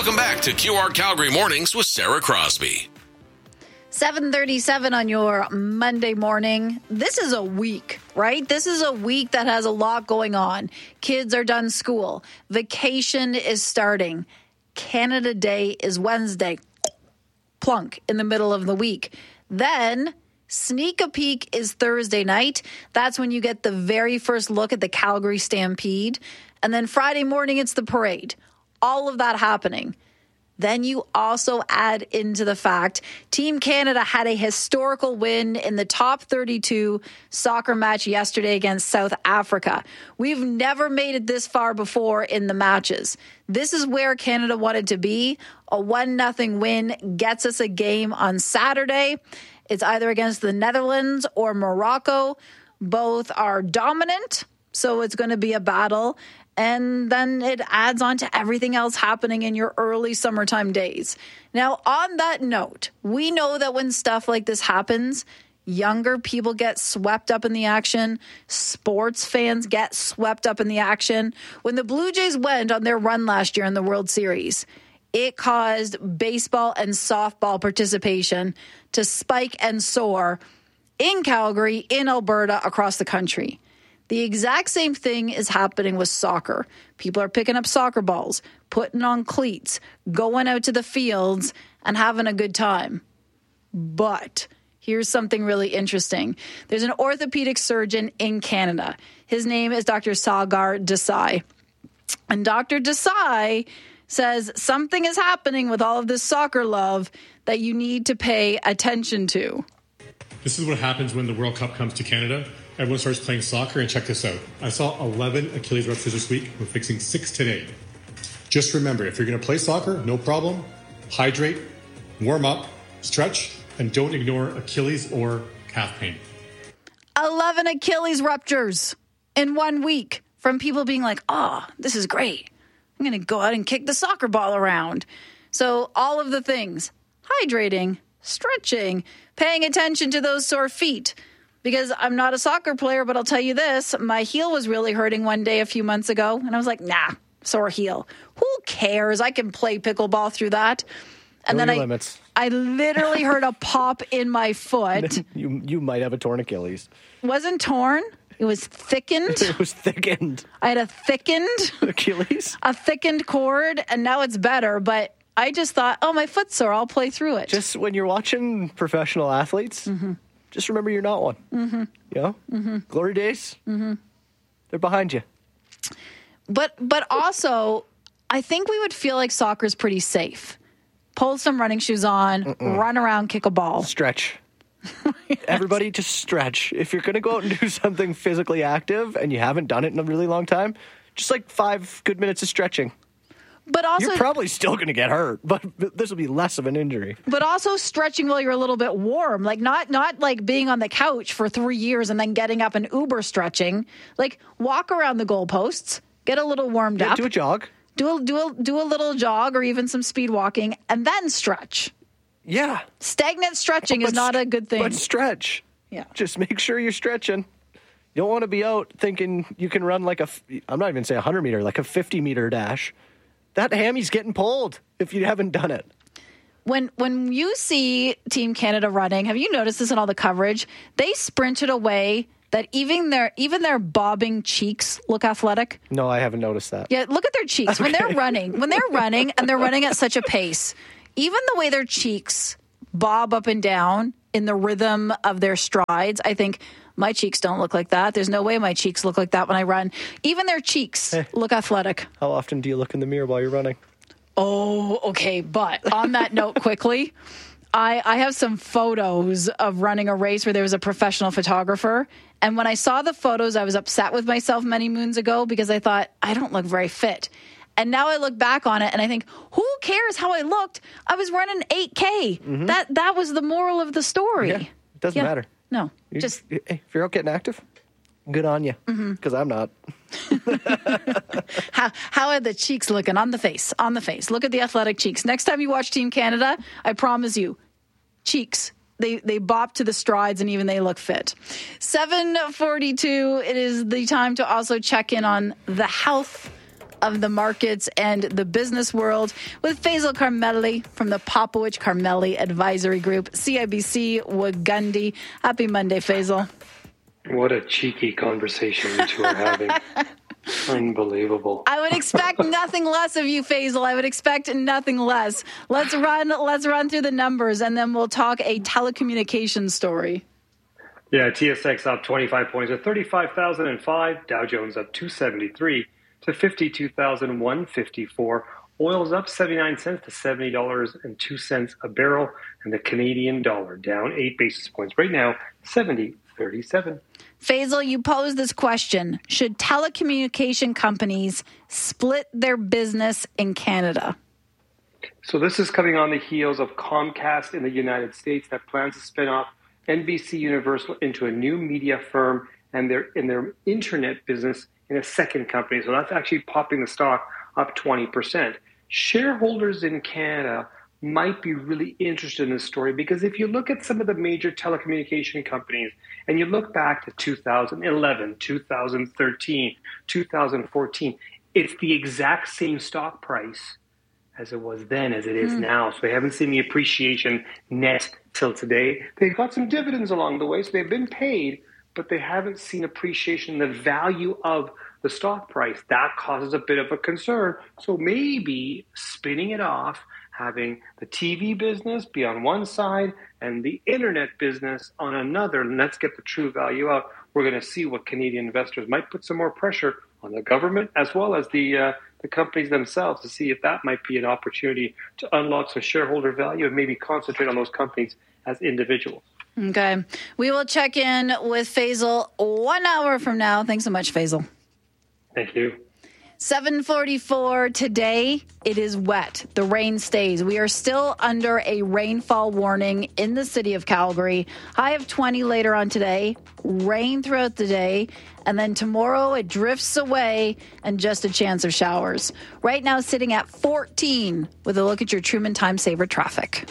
Welcome back to QR Calgary Mornings with Sarah Crosby. 7:37 on your Monday morning. This is a week, right? This is a week that has a lot going on. Kids are done school. Vacation is starting. Canada Day is Wednesday. Plunk in the middle of the week. Then sneak a peek is Thursday night. That's when you get the very first look at the Calgary Stampede. And then Friday morning, it's the parade. All of that happening. Then you also add into the fact Team Canada had a historical win in the top 32 soccer match yesterday against South Africa. We've never made it this far before in the matches. This is where Canada wanted to be. A 1-0 win gets us a game on Saturday. It's either against the Netherlands or Morocco. Both are dominant, so it's going to be a battle. And then it adds on to everything else happening in your early summertime days. Now, on that note, we know that when stuff like this happens, younger people get swept up in the action. Sports fans get swept up in the action. When the Blue Jays went on their run last year in the World Series, it caused baseball and softball participation to spike and soar in Calgary, in Alberta, across the country. The exact same thing is happening with soccer. People are picking up soccer balls, putting on cleats, going out to the fields, and having a good time. But here's something really interesting. There's an orthopedic surgeon in Canada. His name is Dr. Sagar Desai. And Dr. Desai says something is happening with all of this soccer love that you need to pay attention to. This is what happens when the World Cup comes to Canada. Everyone starts playing soccer, and check this out. I saw 11 Achilles ruptures this week. We're fixing 6 today. Just remember, if you're going to play soccer, no problem. Hydrate, warm up, stretch, and don't ignore Achilles or calf pain. 11 Achilles ruptures in 1 week from people being like, oh, this is great. I'm going to go out and kick the soccer ball around. So all of the things, hydrating, stretching, paying attention to those sore feet. Because I'm not a soccer player, but I'll tell you this, my heel was really hurting one day a few months ago. And I was like, nah, sore heel. Who cares? I can play pickleball through that. And then I literally heard a pop in my foot. You might have a torn Achilles. Wasn't torn. It was thickened. It was thickened. I had a thickened Achilles? A thickened cord, and now it's better. But I just thought, oh, my foot's sore. I'll play through it. Just when you're watching professional athletes, just remember you're not one. Mm-hmm. You know? Glory days, they're behind you. But also, I think we would feel like soccer's pretty safe. Pull some running shoes on, run around, kick a ball. Stretch. Everybody just stretch. If you're going to go out and do something physically active and you haven't done it in a really long time, just like 5 good minutes of stretching. But also, you're probably still going to get hurt, but this will be less of an injury. But also stretching while you're a little bit warm, like not like being on the couch for 3 years and then getting up and Uber stretching. Like walk around the goalposts, get a little warmed up. Do a jog. Do a little jog or even some speed walking, and then stretch. Yeah. Stagnant stretching is not a good thing. But stretch. Yeah. Just make sure you're stretching. You don't want to be out thinking you can run like I'm not even saying 100 meter, like a 50 meter dash. That hammy's getting pulled if you haven't done it. When you see Team Canada running, have you noticed this in all the coverage? They sprinted away that even their bobbing cheeks look athletic. No, I haven't noticed that. Yeah, look at their cheeks. Okay. When they're running and they're running at such a pace, even the way their cheeks bob up and down in the rhythm of their strides, I think my cheeks don't look like that. There's no way my cheeks look like that when I run. Even their cheeks look athletic. How often do you look in the mirror while you're running? Oh, okay. But on that note, quickly, I have some photos of running a race where there was a professional photographer. And when I saw the photos, I was upset with myself many moons ago because I thought, I don't look very fit. And now I look back on it and I think, who cares how I looked? I was running 8K. Mm-hmm. That was the moral of the story. Yeah, it doesn't matter. No, if you're out getting active, good on you. Because I'm not. How are the cheeks looking on the face? On the face. Look at the athletic cheeks. Next time you watch Team Canada, I promise you, cheeks. They bop to the strides and even they look fit. 7:42. It is the time to also check in on the health of the markets and the business world with Faisal Carmeli from the Popowich Carmeli Advisory Group, CIBC Wagundi. Happy Monday, Faisal. What a cheeky conversation you two are having. Unbelievable. I would expect nothing less of you, Faisal. I would expect nothing less. Let's run through the numbers, and then we'll talk a telecommunications story. Yeah, TSX up 25 points to 35,005. Dow Jones up 273 to 52,154. Oil's up 79 cents to $70.02 a barrel. And the Canadian dollar down 8 basis points. Right now, 70.37. Faisal, you posed this question. Should telecommunication companies split their business in Canada? So this is coming on the heels of Comcast in the United States that plans to spin off NBC Universal into a new media firm and their internet business in a second company. So that's actually popping the stock up 20%. Shareholders in Canada might be really interested in this story because if you look at some of the major telecommunication companies and you look back to 2011, 2013, 2014, it's the exact same stock price as it was then as it is now. So they haven't seen the appreciation net till today. They've got some dividends along the way, so they've been paid, but they haven't seen appreciation in the value of the stock price. That causes a bit of a concern. So maybe spinning it off, having the TV business be on one side and the internet business on another, and let's get the true value out. We're going to see what Canadian investors might put some more pressure on the government as well as the companies themselves to see if that might be an opportunity to unlock some shareholder value and maybe concentrate on those companies as individuals. Okay. We will check in with Faisal 1 hour from now. Thanks so much, Faisal. Thank you. 7:44 today. It is wet. The rain stays. We are still under a rainfall warning in the city of Calgary. High of 20 later on today. Rain throughout the day. And then tomorrow it drifts away and just a chance of showers. Right now sitting at 14 with a look at your Truman Time Saver traffic.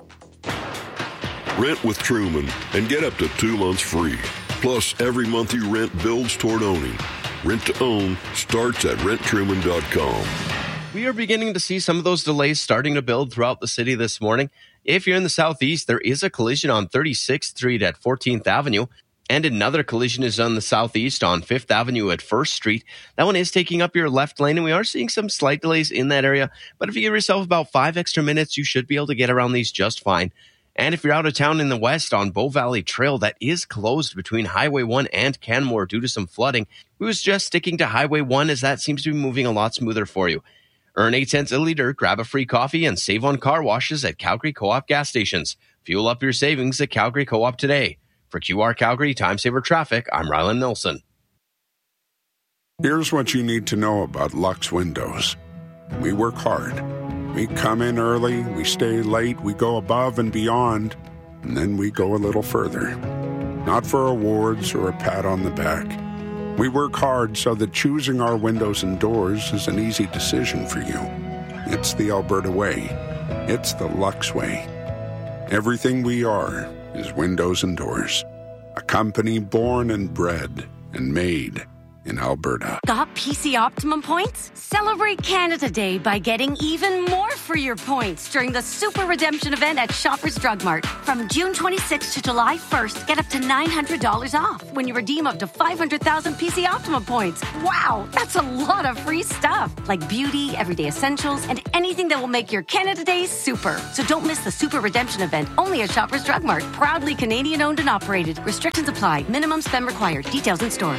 Rent with Truman and get up to 2 months free. Plus, every month you rent builds toward owning. Rent to own starts at renttruman.com. We are beginning to see some of those delays starting to build throughout the city this morning. If you're in the southeast, there is a collision on 36th Street at 14th Avenue, and another collision is on the southeast on 5th Avenue at 1st Street. That one is taking up your left lane, and we are seeing some slight delays in that area. But if you give yourself about 5 extra minutes, you should be able to get around these just fine. And if you're out of town in the west on Bow Valley Trail, that is closed between Highway 1 and Canmore due to some flooding. We was just sticking to Highway 1 as that seems to be moving a lot smoother for you. Earn 8 cents a liter, grab a free coffee, and save on car washes at Calgary Co-op gas stations. Fuel up your savings at Calgary Co-op today. For QR Calgary Time Saver Traffic, I'm Rylan Nilsson. Here's what you need to know about Lux Windows. We work hard. We come in early, we stay late, we go above and beyond, and then we go a little further. Not for awards or a pat on the back. We work hard so that choosing our windows and doors is an easy decision for you. It's the Alberta way. It's the Lux way. Everything we are is windows and doors. A company born and bred and made in Alberta. Got PC Optimum points? Celebrate Canada Day by getting even more for your points during the Super Redemption event at Shoppers Drug Mart. From June 26th to July 1st, get up to $900 off when you redeem up to 500,000 PC Optimum points. Wow, that's a lot of free stuff, like beauty, everyday essentials, and anything that will make your Canada Day super. So don't miss the Super Redemption event, only at Shoppers Drug Mart. Proudly Canadian owned and operated. Restrictions apply. Minimum spend required. Details in store.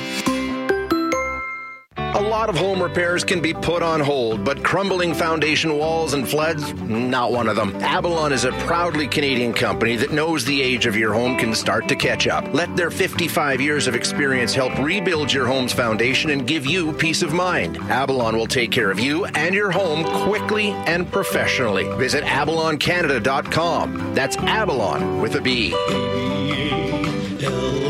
A lot of home repairs can be put on hold, but crumbling foundation walls and floods, not one of them. Avalon is a proudly Canadian company that knows the age of your home can start to catch up. Let their 55 years of experience help rebuild your home's foundation and give you peace of mind. Avalon will take care of you and your home quickly and professionally. Visit avaloncanada.com. That's Avalon with a B.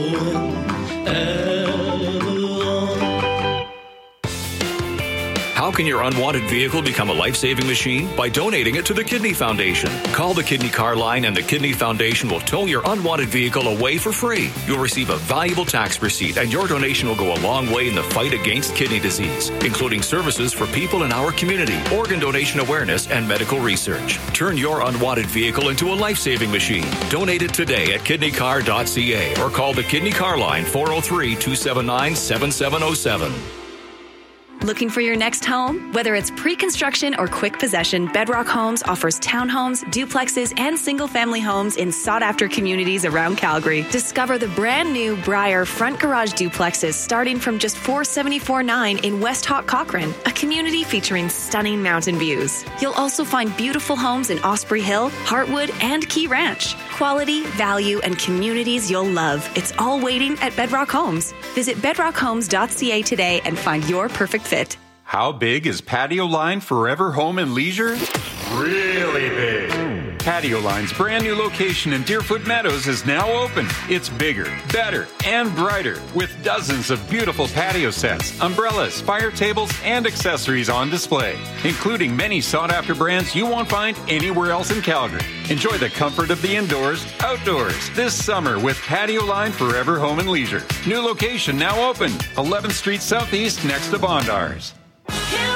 How can your unwanted vehicle become a life-saving machine? By donating it to the Kidney Foundation. Call the Kidney Car Line and the Kidney Foundation will tow your unwanted vehicle away for free. You'll receive a valuable tax receipt and your donation will go a long way in the fight against kidney disease, including services for people in our community, organ donation awareness, and medical research. Turn your unwanted vehicle into a life-saving machine. Donate it today at kidneycar.ca or call the Kidney Car Line 403-279-7707. Looking for your next home? Whether it's pre-construction or quick possession, Bedrock Homes offers townhomes, duplexes, and single-family homes in sought-after communities around Calgary. Discover the brand-new Briar front garage duplexes starting from just $474,900 in West Hawk Cochrane, a community featuring stunning mountain views. You'll also find beautiful homes in Osprey Hill, Heartwood, and Key Ranch. Quality, value, and communities you'll love. It's all waiting at Bedrock Homes. Visit bedrockhomes.ca today and find your perfect fit. How big is Patio Line Forever Home and Leisure? Really big. Patio Line's brand new location in Deerfoot Meadows is now open. It's bigger, better, and brighter with dozens of beautiful patio sets, umbrellas, fire tables, and accessories on display, including many sought-after brands you won't find anywhere else in Calgary. Enjoy the comfort of the indoors, outdoors this summer with Patio Line Forever Home and Leisure. New location now open, 11th Street Southeast next to Bondars.